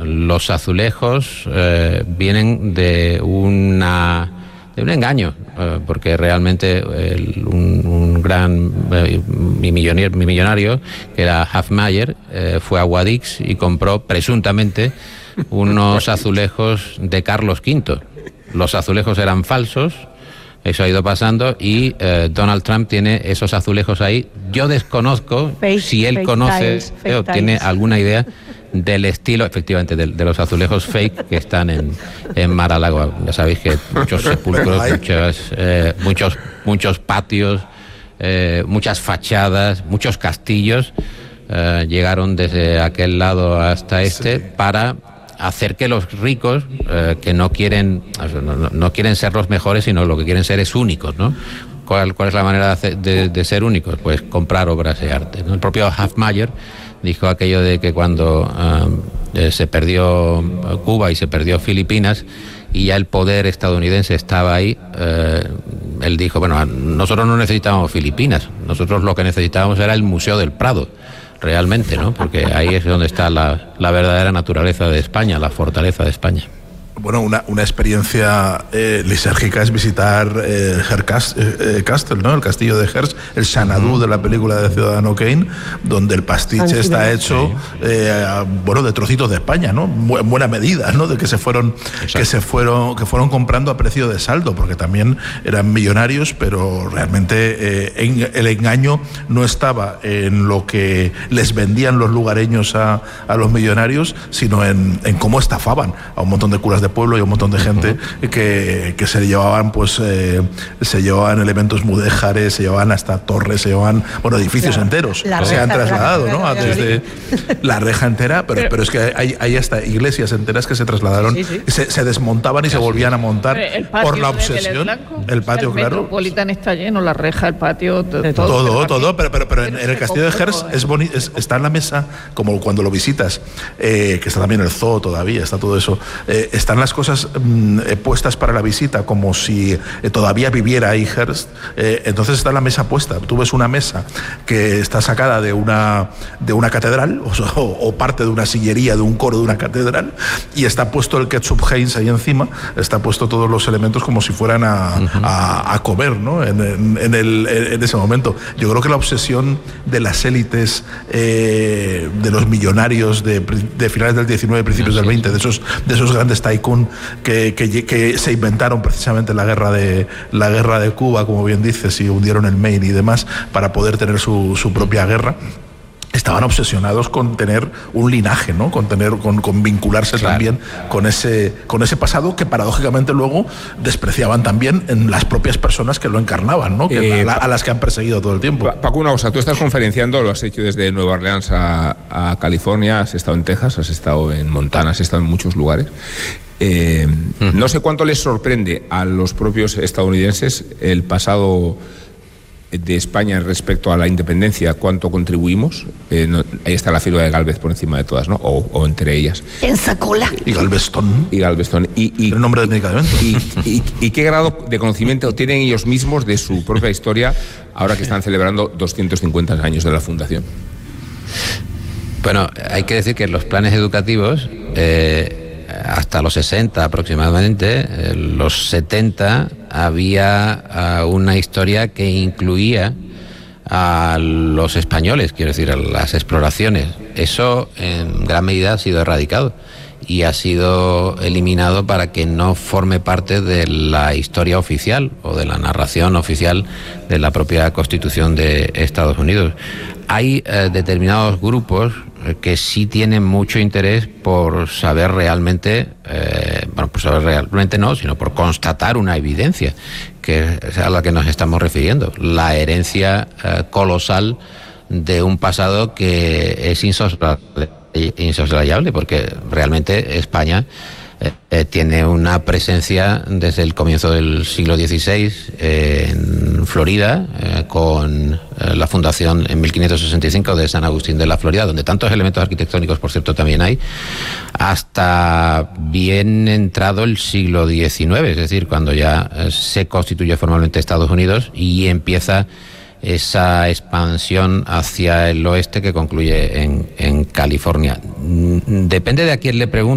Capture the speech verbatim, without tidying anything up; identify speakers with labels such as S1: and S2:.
S1: los azulejos eh, vienen de una de un engaño, eh, porque realmente el, un, un gran eh, millonario, millonario que era Hofmeier eh, fue a Guadix y compró presuntamente unos azulejos de Carlos quinto. Los azulejos eran falsos. Eso ha ido pasando y eh, Donald Trump tiene esos azulejos ahí. Yo desconozco
S2: fake,
S1: si él conoce tiles, o tiene tiles. alguna idea del estilo, efectivamente, de, de los azulejos fake que están en, en Mar-a-Lago. Ya sabéis que muchos sepulcros, muchos, eh, muchos, muchos patios, eh, muchas fachadas, muchos castillos eh, llegaron desde aquel lado hasta este sí. para hacer que los ricos, eh, que no quieren no, no quieren ser los mejores, sino lo que quieren ser es únicos, ¿no? ¿Cuál, cuál es la manera de, hacer, de, de ser únicos? Pues comprar obras de arte, ¿no? El propio Hofmeier dijo aquello de que cuando eh, se perdió Cuba y se perdió Filipinas y ya el poder estadounidense estaba ahí, eh, él dijo, bueno, nosotros no necesitábamos Filipinas, nosotros lo que necesitábamos era el Museo del Prado, realmente, ¿no? Porque ahí es donde está la, la verdadera naturaleza de España, la fortaleza de España.
S3: Bueno, una, una experiencia eh, lisérgica es visitar eh, Hearst eh, Castle, ¿no? El castillo de Hearst, el Xanadu de la película de Ciudadano Kane, donde el pastiche está hecho, eh, bueno, de trocitos de España, ¿no? En buena medida, ¿no? De que se fueron, que se fueron, que fueron comprando a precio de saldo, porque también eran millonarios, pero realmente eh, en, el engaño no estaba en lo que les vendían los lugareños a, a los millonarios, sino en, en cómo estafaban a un montón de curas de pueblo y un montón de gente uh-huh. que, que se llevaban pues eh, se llevaban elementos mudéjares, se llevaban hasta torres, se llevaban, bueno, edificios la, enteros la se reja, han trasladado, la, ¿no? La, Desde la reja entera, pero, pero, pero es que hay, hay hasta iglesias enteras que se trasladaron, sí, sí. Se, se desmontaban y se volvían a montar por la obsesión. El, el patio, el claro.
S4: El Metropolitan está lleno, la reja, el patio, todo.
S3: Todo, todo, todo pero, pero, pero en, en el castillo de Hearst es boni- es, está en la mesa, como cuando lo visitas, eh, que está también el zoo todavía, está todo eso, eh, están las cosas mmm, eh, puestas para la visita como si eh, todavía viviera ahí Hearst, eh, entonces está la mesa puesta. Tú ves una mesa que está sacada de una, de una catedral o, o parte de una sillería de un coro de una catedral y está puesto el ketchup Heinz ahí encima, está puesto todos los elementos como si fueran a, uh-huh. a, a comer, ¿no? En, en, en, el, en ese momento. Yo creo que la obsesión de las élites, eh, de los millonarios de, de finales del diecinueve, principios del veinte, de esos, de esos grandes tycoon que, que, que se inventaron precisamente la guerra de la guerra de Cuba, como bien dices, y hundieron el Maine y demás para poder tener su, su propia guerra. Estaban obsesionados con tener un linaje, ¿no? Con tener, con, con vincularse claro. también con ese, con ese pasado que paradójicamente luego despreciaban también en las propias personas que lo encarnaban, ¿no? Que, eh, a, a las que han perseguido todo el tiempo.
S5: Paco, una cosa, tú estás conferenciando, lo has hecho desde Nueva Orleans a, a California, has estado en Texas, has estado en Montana, has estado en muchos lugares. Eh, uh-huh. No sé cuánto les sorprende a los propios estadounidenses el pasado de España respecto a la independencia, cuánto contribuimos. Eh, no, ahí está la figura de Gálvez por encima de todas, ¿no? O, o entre ellas.
S2: Pensacola.
S3: Y Galveston.
S5: Y Galveston. Y, y,
S3: el nombre del medicamento.
S5: Y, y, y qué grado de conocimiento tienen ellos mismos de su propia historia ahora que están celebrando doscientos cincuenta años de la fundación.
S1: Bueno, hay que decir que los planes educativos, eh, hasta los sesenta aproximadamente, eh, los setenta, había uh, una historia que incluía a los españoles, quiero decir, a las exploraciones. Eso en gran medida ha sido erradicado y ha sido eliminado para que no forme parte de la historia oficial o de la narración oficial de la propia Constitución de Estados Unidos. Hay eh, determinados grupos que sí tienen mucho interés por saber realmente, eh, bueno, por saber realmente no, sino por constatar una evidencia, que es a la que nos estamos refiriendo, la herencia eh, colosal de un pasado que es insoslayable, insoslayable porque realmente España eh, eh, tiene una presencia desde el comienzo del siglo dieciséis eh, en Florida, eh, con eh, la fundación en mil quinientos sesenta y cinco de San Agustín de la Florida, donde tantos elementos arquitectónicos, por cierto, también hay, hasta bien entrado el siglo diecinueve, es decir, cuando ya eh, se constituye formalmente Estados Unidos y empieza esa expansión hacia el oeste que concluye en, en California. Depende de a quién le pregunte.